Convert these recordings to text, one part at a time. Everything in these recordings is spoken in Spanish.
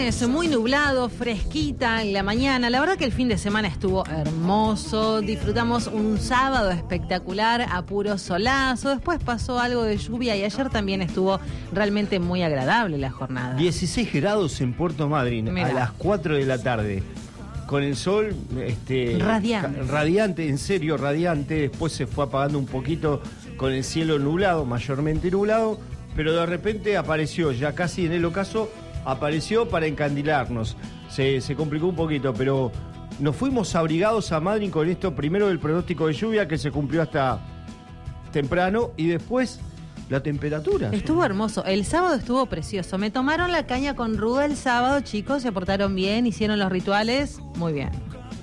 viernes muy nublado, fresquita en la mañana. La verdad que el fin de semana estuvo hermoso. Disfrutamos un sábado espectacular a puro solazo. Después pasó algo de lluvia y ayer también estuvo realmente muy agradable la jornada. 16 grados en Puerto Madryn. Mirá. A las 4 de la tarde. Con el sol radiante, en serio radiante. Después se fue apagando un poquito con el cielo nublado, mayormente nublado. Pero de repente apareció, ya casi en el ocaso, apareció para encandilarnos. Se complicó un poquito, pero nos fuimos abrigados a Madryn con esto, primero del pronóstico de lluvia que se cumplió hasta temprano y después la temperatura. Estuvo hermoso, el sábado estuvo precioso. Me tomaron la caña con ruda el sábado, chicos, se portaron bien, hicieron los rituales, muy bien.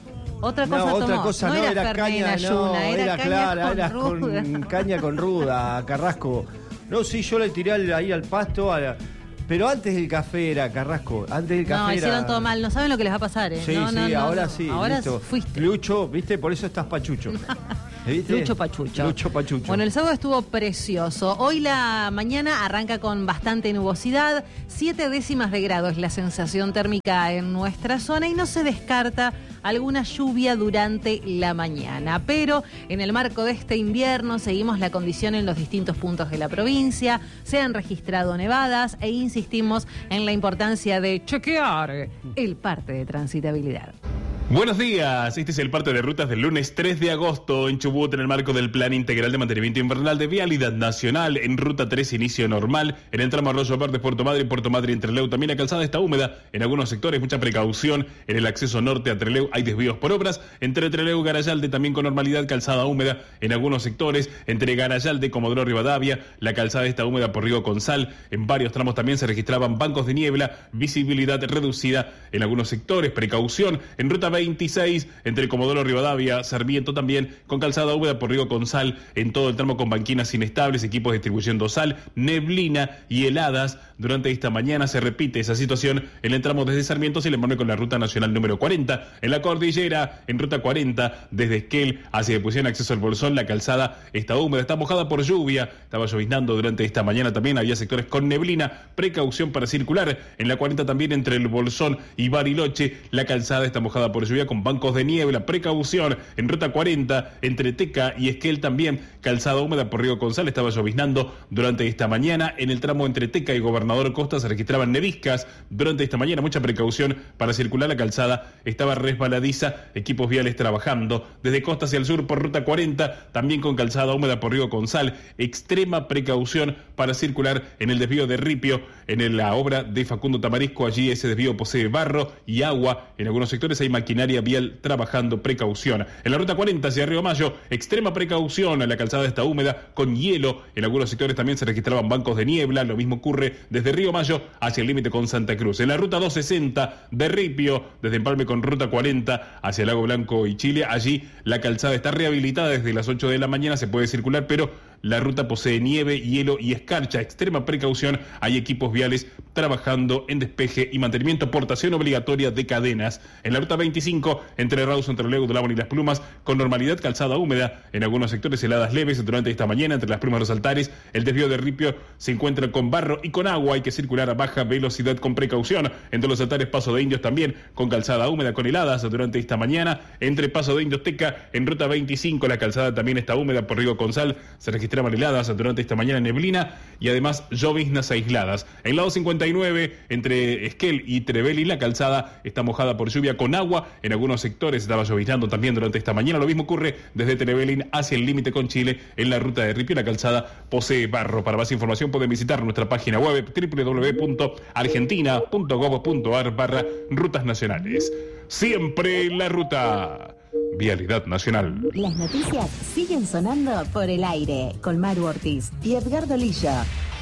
Otra cosa no era caña, era clara, era con caña con ruda, Carrasco. No, sí, yo le tiré ahí al pasto, pero antes del café era, Carrasco, antes del café era... hicieron todo mal, no saben lo que les va a pasar, ¿eh? Sí, ahora sí, ahora listo. Fuiste. Lucho, ¿viste? Por eso estás pachucho. ¿Viste? Lucho Pachucho. Bueno, el sábado estuvo precioso. Hoy la mañana arranca con bastante nubosidad, 7 décimas de grado es la sensación térmica en nuestra zona y no se descarta alguna lluvia durante la mañana. Pero en el marco de este invierno seguimos la condición en los distintos puntos de la provincia. Se han registrado nevadas e insistimos en la importancia de chequear el parte de transitabilidad. Buenos días, este es el parte de rutas del lunes 3 de agosto en Chubut en el marco del Plan Integral de Mantenimiento Invernal de Vialidad Nacional. En Ruta 3 inicio normal, en el tramo Arroyo Verde, Puerto Madryn, Trelew. También la calzada está húmeda en algunos sectores, mucha precaución en el acceso norte a Trelew, hay desvíos por obras. Entre Trelew y Garayalde también con normalidad, calzada húmeda en algunos sectores. Entre Garayalde y Comodoro Rivadavia, la calzada está húmeda por Río Consal. En varios tramos también se registraban bancos de niebla, visibilidad reducida en algunos sectores, precaución. En Ruta 26, entre Comodoro Rivadavia, Sarmiento también, con calzada húmeda por Río Consal, en todo el tramo con banquinas inestables, equipos distribuyendo sal, neblina y heladas. Durante esta mañana se repite esa situación en el tramo desde Sarmiento, se le pone con la ruta nacional número 40. En la cordillera, en ruta 40, desde Esquel hacia Depusión, acceso al Bolsón, la calzada está húmeda, está mojada por lluvia, estaba lloviznando durante esta mañana también, había sectores con neblina, precaución para circular. En la 40 también entre el Bolsón y Bariloche, la calzada está mojada por lluvia con bancos de niebla, precaución. En ruta 40, entre Teca y Esquel también, calzada húmeda por Río Consal, estaba lloviznando durante esta mañana. En el tramo entre Teca y Gobernador Costa se registraban neviscas durante esta mañana, mucha precaución para circular, la calzada estaba resbaladiza, equipos viales trabajando. Desde Costa hacia el sur por ruta 40, también con calzada húmeda por Río Consal, extrema precaución para circular en el desvío de Ripio, en la obra de Facundo Tamarisco, allí ese desvío posee barro y agua, en algunos sectores hay maquinaria vial trabajando, precaución. En la ruta 40 hacia Río Mayo, extrema precaución, la calzada está húmeda con hielo, en algunos sectores también se registraban bancos de niebla, lo mismo ocurre desde Río Mayo hacia el límite con Santa Cruz. En la ruta 260 de Ripio, desde Empalme con ruta 40 hacia Lago Blanco y Chile, allí la calzada está rehabilitada desde las 8 de la mañana, se puede circular, pero la ruta posee nieve, hielo y escarcha, extrema precaución, hay equipos viales trabajando en despeje y mantenimiento, portación obligatoria de cadenas. En la ruta 25, entre Rawson, Trelew, Dolabón y Las Plumas, con normalidad calzada húmeda, en algunos sectores heladas leves durante esta mañana, entre Las Plumas y Los Altares, el desvío de Ripio se encuentra con barro y con agua, hay que circular a baja velocidad con precaución. Entre Los Altares, Paso de Indios también, con calzada húmeda, con heladas durante esta mañana. Entre Paso de Indios, Teca, en ruta 25, la calzada también está húmeda por Río Consal, se registraban heladas durante esta mañana, neblina y además lloviznas aisladas. En lado 59, entre Esquel y Trebelli, la calzada está mojada por lluvia con agua, en algunos sectores estaba lloviznando también durante esta mañana. Lo mismo ocurre desde Trebelli hacia el límite con Chile, en la ruta de Ripio, la calzada posee barro. Para más información pueden visitar nuestra página web www.argentina.gov.ar/rutas nacionales. Siempre la ruta. Vialidad Nacional. Las noticias siguen sonando por el aire con Maru Ortiz y Edgardo Lillo.